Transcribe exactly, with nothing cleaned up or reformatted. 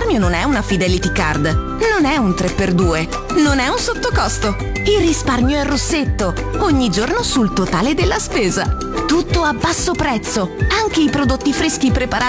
risparmio non è una Fidelity Card, non è un tre per due, non è un sottocosto. Il risparmio è il rossetto, ogni giorno sul totale della spesa. Tutto a basso prezzo, anche i prodotti freschi preparati